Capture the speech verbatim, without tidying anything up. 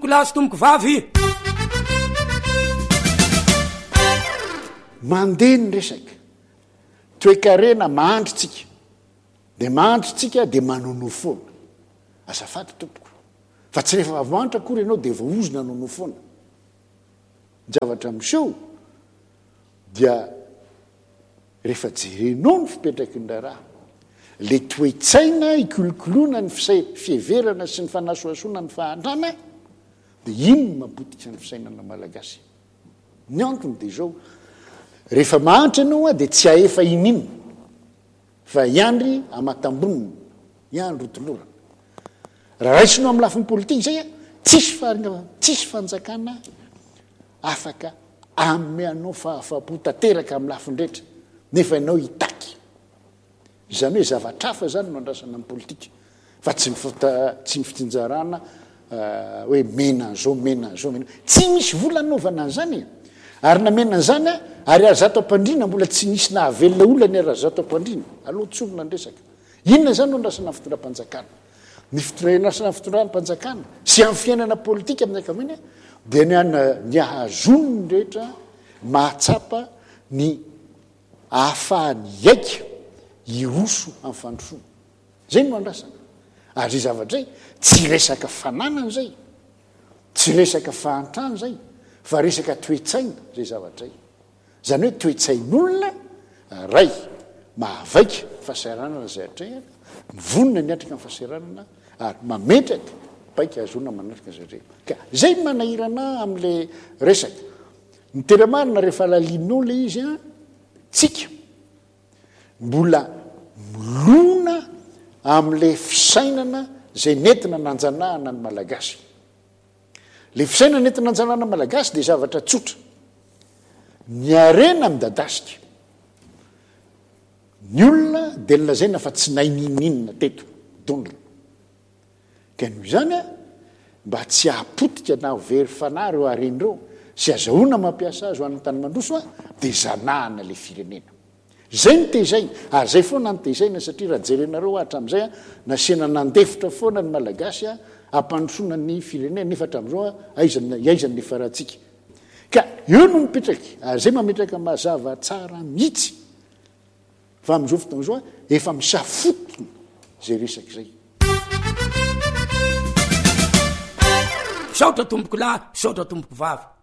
tomboko lahy sy tomboko vavy. Mandeha ny resaka toe-karena mahandritsika de mahandritsika de manono foana azafady tompoko fa tsy rehefa avoantra akory ianao de voaozona nono foana javatra miseho dia rehefa jerenao ny fipetraky ny raha le toe-tsaina ikolokoloana ny fieverana sy ny fanasoasoana ny fahantrana de ino mapotika ny fisainana malagasy ny antony de zao rehefa mahantra ianao a de tsy aefa inino fa iandry amatamboniny iandro otolorana raha raisinao amin'ny lafiny politika zay a tsisy farina tsisy fanjakana afaka ame anao fahafapo tanteraka amin'ny lafiny rehetra nefa ianao hitaky izany hoe zavatrafa zany no andrasana amin'ny politika fa tsy mifota tsy mifitsinjarana hoe mena zao mena zao mena tsy misy volanaovana an'izany ary namena an'izany a ary ary zato ampandrina mbola tsy nisy nahavelona olana ary zato ampandrina aloha tsolona andresaka inona zany no andrasana fitondram-panjakana ny fitondrasana fitondram-panjakana sy amin'ny fiainana politika amin'ny ankamainy dia ny ana ny ahazonony rehetra mahatsapa ny ahafahany aika iroso amin'ny fandrosoana zay no andrasana ary zay zavatra zay tsy resaka fananana zay tsy resaka fahantrany zay fa resaka toe-tsaina zay zavatra zay zany hoe toe-tsain'olona ray mahavaika fahasahiranana zay atrehana mivonina ny atrika amin'ny fahasahiranana ary mametraka baika azona manatrika zay ka zay manahirana amin'le resaka ny tena marina rehefa lalinao le izy a tsika mbola milona amin'le fisainana zay nentina nanjanahana ny malagasy le fisainana nentina nanjanahana malagasy de zavatra tsotra ny arena midadasika ny olona de lazaina fa tsy naininninina teto dondrona ka noho izany a mba tsy hahapotika na very fanahy reo areny reo sy azahoana mampiasa azy ho an'ny tany mandroso a de zanahana le firenena zay ny tezaina ary zay foana ny tezaina satria raha jerenareo hatram'izay a nasiana nandefitra foana ny malagasy a ampandrosoana ny firenena nefa hatram'izao a aizany aizany nefa rahantsika ka eo no mipetraky ary zay mametraka mazava tsara mihitsy fa amin'izao fotoana zao a efa misafotona zay resaky zay saotra tomboko lahy saotra tomboko vavy